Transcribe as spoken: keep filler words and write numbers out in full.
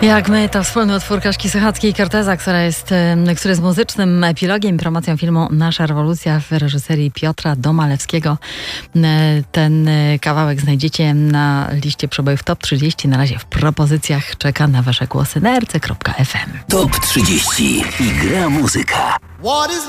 Jak my, to wspólny utwór Kaśki Sochackiej i Corteza, która jest, który jest muzycznym epilogiem, promocją filmu Nasza rewolucja w reżyserii Piotra Domalewskiego. Ten kawałek znajdziecie na liście przebojów Top trzydzieści. Na razie w propozycjach czeka na wasze głosy na r c kropka f m. Top trzydzieści i gra muzyka.